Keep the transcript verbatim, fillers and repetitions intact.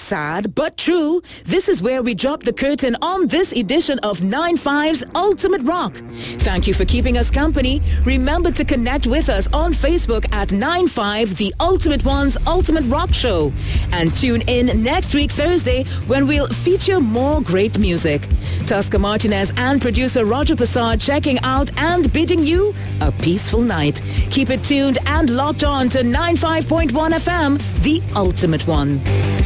sad but true. This is where we drop the curtain on this edition of nine five's Ultimate Rock. Thank you for keeping us company. Remember to connect with us on Facebook at nine five The Ultimate One's Ultimate Rock Show. And tune in next week Thursday when we'll feature more great music. Tosca Martinez and producer Roger Passard checking out and bidding you a peaceful night. Keep it tuned and locked on to ninety-five point one F M, The Ultimate One.